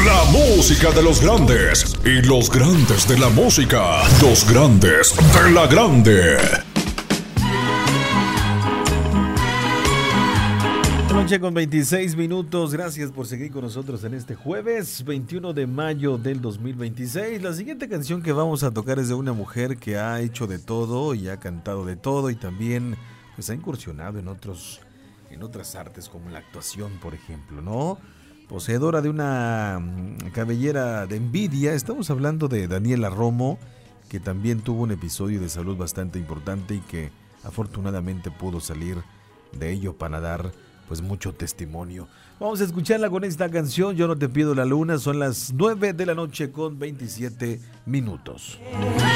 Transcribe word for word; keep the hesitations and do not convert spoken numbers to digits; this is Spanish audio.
La música de los grandes y los grandes de la música. Los grandes de la grande. Noche con veintiséis minutos. Gracias por seguir con nosotros en este jueves veintiuno de mayo del dos mil veintiséis. La siguiente canción que vamos a tocar es de una mujer que ha hecho de todo y ha cantado de todo y también pues ha incursionado en otros en otras artes como la actuación, por ejemplo, ¿no? Poseedora de una cabellera de envidia. Estamos hablando de Daniela Romo, que también tuvo un episodio de salud bastante importante y que afortunadamente pudo salir de ello para dar pues mucho testimonio. Vamos a escucharla con esta canción, Yo no te pido la luna. Son las nueve de la noche con veintisiete minutos.